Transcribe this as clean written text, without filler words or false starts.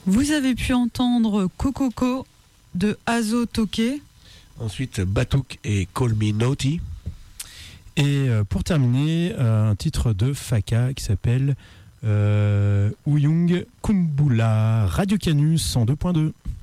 Vous avez pu entendre Kokoko de Azo Toke. Ensuite, Batouk et Call Me Naughty. Et pour terminer, un titre de Faka qui s'appelle Ouyung Kumbula. Radio Canus 102.2.